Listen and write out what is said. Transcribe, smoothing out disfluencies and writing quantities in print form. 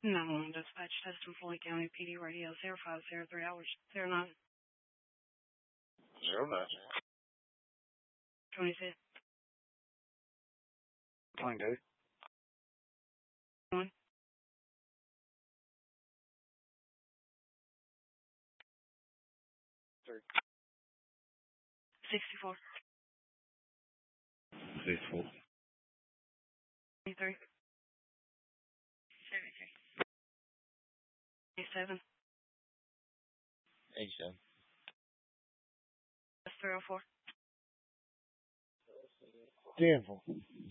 911 dispatch, Tustin Floyd County PD radio 0503 hours 09. 09. 25th. Plain dude. 1. 64. 64. 23. 87. 87. That's 304. Danville.